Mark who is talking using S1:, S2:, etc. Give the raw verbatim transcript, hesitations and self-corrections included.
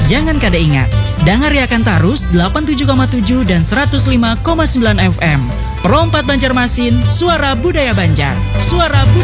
S1: Jangan kada ingat, dengar Riakan Tarus delapan puluh tujuh koma tujuh dan seratus lima koma sembilan F M. Perompat Banjarmasin, suara budaya Banjar. Suara budaya